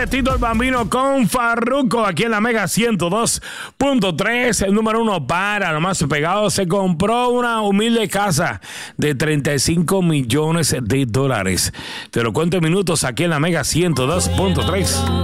Tito el Bambino con Farruko aquí en la Mega 102.3, el número uno para lo más pegado. Se compró una humilde casa de 35 millones de dólares. Te lo cuento en minutos aquí en la Mega 102.3.